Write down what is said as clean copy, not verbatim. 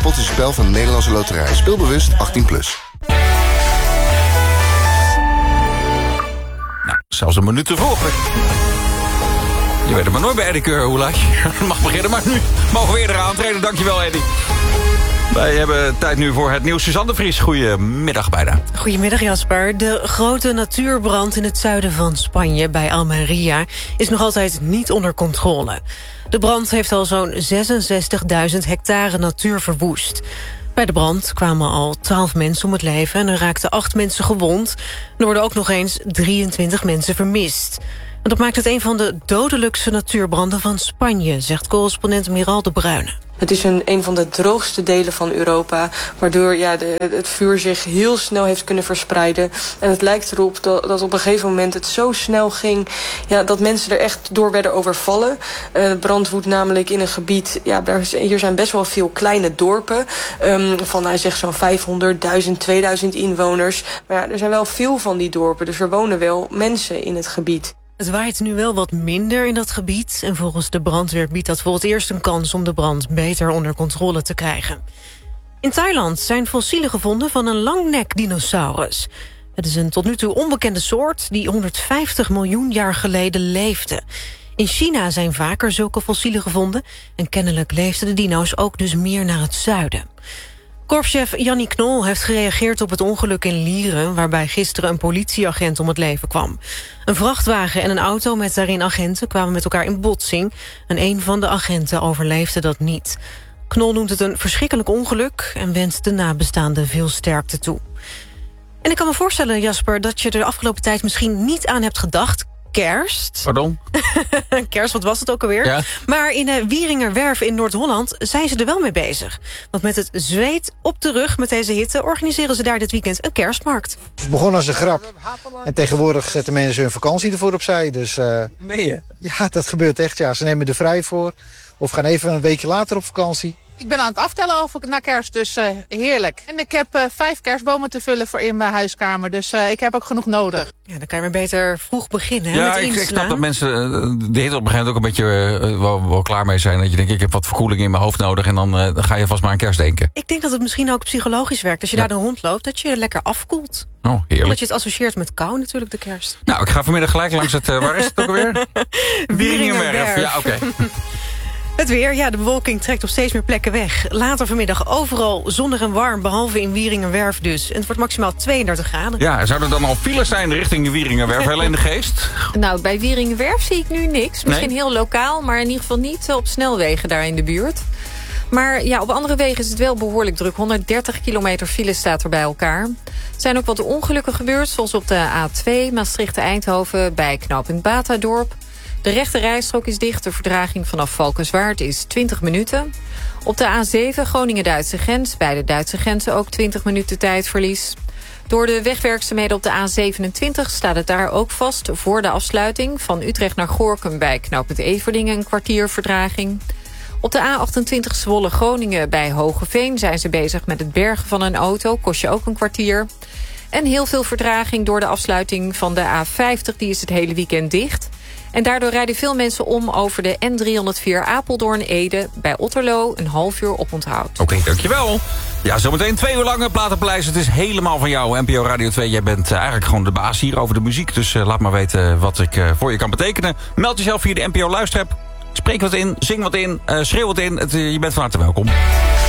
spot is een spel van de Nederlandse Loterij. Speelbewust 18+. Nou, zelfs een minuut te vroeg. Je weet het maar nooit bij Eddie Keur, hoe laat je mag beginnen. Maar nu mogen we eerder aantreden. Dankjewel, Eddie. Wij hebben tijd nu voor het nieuws. Suzanne de Vries, goedemiddag bijna. Goedemiddag Jasper. De grote natuurbrand in het zuiden van Spanje bij Almería is nog altijd niet onder controle. De brand heeft al zo'n 66.000 hectare natuur verwoest. Bij de brand kwamen al 12 mensen om het leven en er raakten 8 mensen gewond. Er worden ook nog eens 23 mensen vermist. En dat maakt het een van de dodelijkste natuurbranden van Spanje, zegt correspondent Miral de Bruyne. Het is een van de droogste delen van Europa, waardoor het vuur zich heel snel heeft kunnen verspreiden. En het lijkt erop dat op een gegeven moment het zo snel ging dat mensen er echt door werden overvallen. De brand woedt namelijk in een gebied, hier zijn best wel veel kleine dorpen. Hij zegt zo'n 500, 2000 inwoners. Maar er zijn wel veel van die dorpen, dus er wonen wel mensen in het gebied. Het waait nu wel wat minder in dat gebied en volgens de brandweer biedt dat voor het eerst een kans om de brand beter onder controle te krijgen. In Thailand zijn fossielen gevonden van een langnekdinosaurus. Het is een tot nu toe onbekende soort die 150 miljoen jaar geleden leefde. In China zijn vaker zulke fossielen gevonden en kennelijk leefden de dino's ook dus meer naar het zuiden. Korpschef Jannie Knol heeft gereageerd op het ongeluk in Lieren, waarbij gisteren een politieagent om het leven kwam. Een vrachtwagen en een auto met daarin agenten kwamen met elkaar in botsing en een van de agenten overleefde dat niet. Knol noemt het een verschrikkelijk ongeluk en wenst de nabestaanden veel sterkte toe. En ik kan me voorstellen, Jasper, dat je er de afgelopen tijd misschien niet aan hebt gedacht. Kerst. Pardon? Kerst, wat was het ook alweer? Ja. Maar in Wieringerwerf in Noord-Holland zijn ze er wel mee bezig. Want met het zweet op de rug met deze hitte organiseren ze daar dit weekend een kerstmarkt. Het begon als een grap. En tegenwoordig zetten mensen hun vakantie ervoor opzij. Dus, meen je? Ja, dat gebeurt echt. Ja. Ze nemen er vrij voor. Of gaan even een weekje later op vakantie. Ik ben aan het aftellen naar kerst, dus heerlijk. En ik heb 5 kerstbomen te vullen voor in mijn huiskamer, dus ik heb ook genoeg nodig. Ja, dan kan je maar beter vroeg beginnen. Ja, ik snap dat mensen de hitte op een gegeven moment ook een beetje wel klaar mee zijn. Dat je denkt, ik heb wat verkoeling in mijn hoofd nodig en dan ga je vast maar aan kerst denken. Ik denk dat het misschien ook psychologisch werkt. Als je daar de hond loopt, dat je lekker afkoelt. Oh, heerlijk. Omdat je het associeert met kou natuurlijk, de kerst. Nou, ik ga vanmiddag gelijk langs het, waar is het ook alweer? Wieringerwerf. Ja, oké. Het weer, de bewolking trekt op steeds meer plekken weg. Later vanmiddag overal zonnig en warm, behalve in Wieringerwerf dus. En het wordt maximaal 32 graden. Ja, zou er dan al files zijn richting Wieringerwerf, Helene de Geest? Nou, bij Wieringerwerf zie ik nu niks. Misschien heel lokaal, maar in ieder geval niet op snelwegen daar in de buurt. Maar ja, op andere wegen is het wel behoorlijk druk. 130 kilometer file staat er bij elkaar. Er zijn ook wat ongelukken gebeurd, zoals op de A2 Maastricht-Eindhoven bij knooppunt Batadorp. De rechte rijstrook is dicht. De verdraging vanaf Valkenswaard is 20 minuten. Op de A7 Groningen-Duitse grens. Bij de Duitse grenzen ook 20 minuten tijdverlies. Door de wegwerkzaamheden op de A27 staat het daar ook vast. Voor de afsluiting van Utrecht naar Gorinchem bij knooppunt Everdingen een kwartier verdraging. Op de A28 Zwolle-Groningen bij Hogeveen zijn ze bezig met het bergen van een auto. Kost je ook een kwartier. En heel veel verdraging door de afsluiting van de A50. Die is het hele weekend dicht. En daardoor rijden veel mensen om over de N304 Apeldoorn-Ede. Bij Otterlo een half uur oponthoud. Oké, dankjewel. Ja, zometeen 2 uur lang Platenpaleis. Het is helemaal van jou, NPO Radio 2. Jij bent eigenlijk gewoon de baas hier over de muziek. Dus laat maar weten wat ik voor je kan betekenen. Meld jezelf via de NPO Luisterapp. Spreek wat in, zing wat in, schreeuw wat in. Je bent van harte welkom.